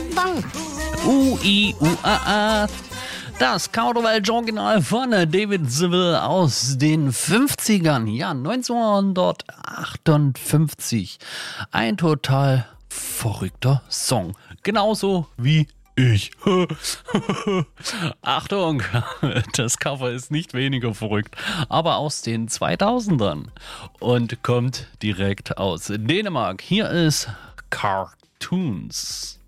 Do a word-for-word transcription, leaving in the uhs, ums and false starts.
Bang. U I U A A. Das Kauderwelsch-Original von David Seville aus den fünfzigern. Ja, neunzehnhundertachtundfünfzig. Ein total verrückter Song. Genauso wie ich. Achtung, das Cover ist nicht weniger verrückt, aber aus den zweitausendern und kommt direkt aus Dänemark. Hier ist Cartoons.